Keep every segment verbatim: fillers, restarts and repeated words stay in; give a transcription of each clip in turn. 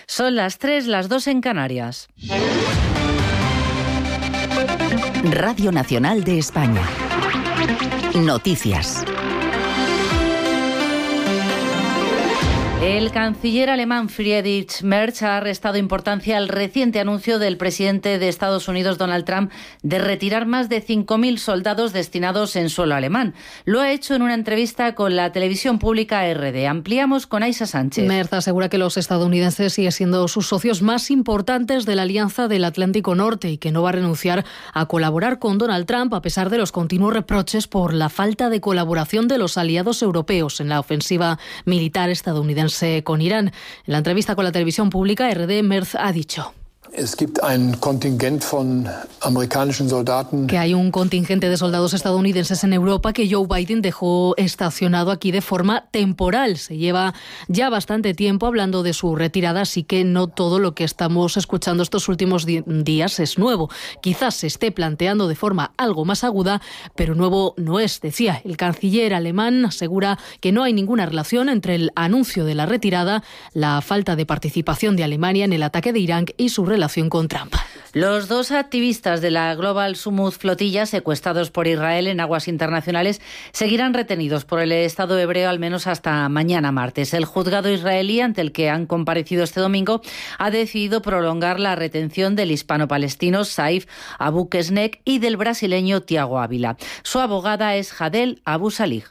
Son las tres, las dos en Canarias. Radio Nacional de España. Noticias. El canciller alemán Friedrich Merz ha restado importancia al reciente anuncio del presidente de Estados Unidos, Donald Trump, de retirar más de cinco mil soldados destinados en suelo alemán. Lo ha hecho en una entrevista con la televisión pública R D. Ampliamos con Aisa Sánchez. Merz asegura que los estadounidenses siguen siendo sus socios más importantes de la Alianza del Atlántico Norte y que no va a renunciar a colaborar con Donald Trump a pesar de los continuos reproches por la falta de colaboración de los aliados europeos en la ofensiva militar estadounidense con Irán. En la entrevista con la televisión pública, R D, Merz ha dicho que hay un contingente de soldados estadounidenses en Europa que Joe Biden dejó estacionado aquí de forma temporal. Se lleva ya bastante tiempo hablando de su retirada, así que no todo lo que estamos escuchando estos últimos di- días es nuevo. Quizás se esté planteando de forma algo más aguda, pero nuevo no es, decía. El canciller alemán asegura que no hay ninguna relación entre el anuncio de la retirada, la falta de participación de Alemania en el ataque de Irán y su relación con Trump. Los dos activistas de la Global Smooth Flotilla, secuestrados por Israel en aguas internacionales, seguirán retenidos por el Estado hebreo al menos hasta mañana martes. El juzgado israelí, ante el que han comparecido este domingo, ha decidido prolongar la retención del hispano-palestino Saif Abu Kesnek y del brasileño Tiago Ávila. Su abogada es Hadel Abu Salih.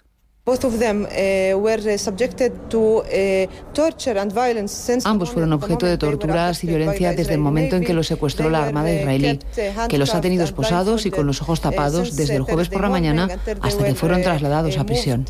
Ambos fueron objeto de torturas y violencia desde el momento en que los secuestró la Armada israelí, que los ha tenido esposados y con los ojos tapados desde el jueves por la mañana hasta que fueron trasladados a prisión.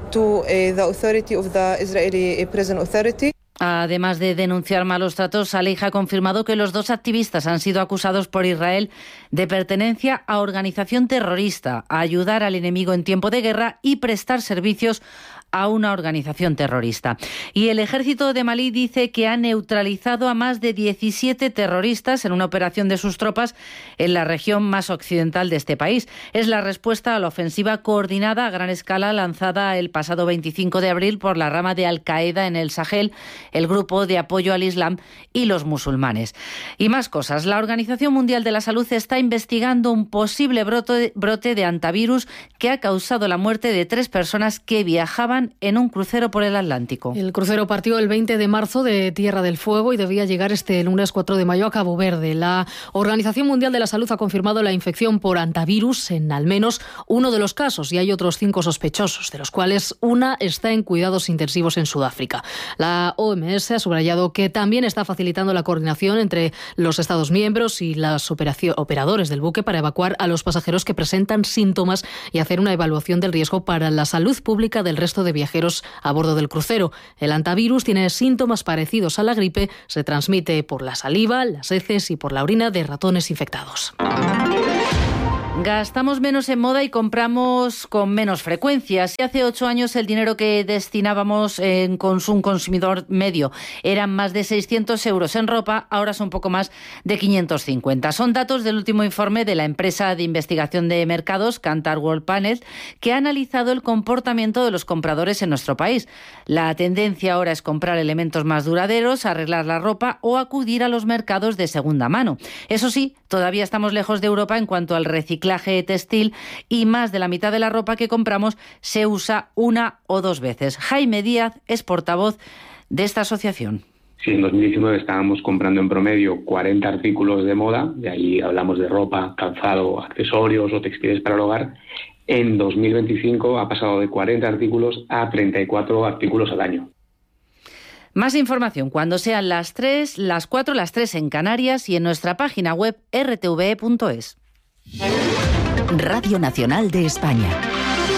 Además de denunciar malos tratos, Salih ha confirmado que los dos activistas han sido acusados por Israel de pertenencia a organización terrorista, a ayudar al enemigo en tiempo de guerra y prestar servicios a una organización terrorista. Y el ejército de Malí dice que ha neutralizado a más de diecisiete terroristas en una operación de sus tropas en la región más occidental de este país. Es la respuesta a la ofensiva coordinada a gran escala lanzada el pasado veinticinco de abril por la rama de Al-Qaeda en el Sahel, el grupo de apoyo al Islam y los musulmanes. Y más cosas. La Organización Mundial de la Salud está investigando un posible brote, brote de hantavirus que ha causado la muerte de tres personas que viajaban en un crucero por el Atlántico. El crucero partió el veinte de marzo de Tierra del Fuego y debía llegar este lunes cuatro de mayo a Cabo Verde. La Organización Mundial de la Salud ha confirmado la infección por hantavirus en al menos uno de los casos y hay otros cinco sospechosos, de los cuales una está en cuidados intensivos en Sudáfrica. La O M S ha subrayado que también está facilitando la coordinación entre los Estados miembros y los operadores del buque para evacuar a los pasajeros que presentan síntomas y hacer una evaluación del riesgo para la salud pública del resto de viajeros a bordo del crucero. El hantavirus tiene síntomas parecidos a la gripe, se transmite por la saliva, las heces y por la orina de ratones infectados. Gastamos menos en moda y compramos con menos frecuencia. Si hace ocho años el dinero que destinábamos en consumo consumidor medio eran más de seiscientos euros en ropa, ahora son poco más de quinientos cincuenta. Son datos del último informe de la empresa de investigación de mercados Kantar World Panel, que ha analizado el comportamiento de los compradores en nuestro país. La tendencia ahora es comprar elementos más duraderos, arreglar la ropa o acudir a los mercados de segunda mano. Eso sí, todavía estamos lejos de Europa en cuanto al reciclaje textil y más de la mitad de la ropa que compramos se usa una o dos veces. Jaime Díaz es portavoz de esta asociación. Si en dos mil diecinueve estábamos comprando en promedio cuarenta artículos de moda, de ahí hablamos de ropa, calzado, accesorios o textiles para el hogar, en dos mil veinticinco ha pasado de cuarenta artículos a treinta y cuatro artículos al año. Más información cuando sean las tres, las cuatro, las tres en Canarias y en nuestra página web r t v e punto es. Radio Nacional de España.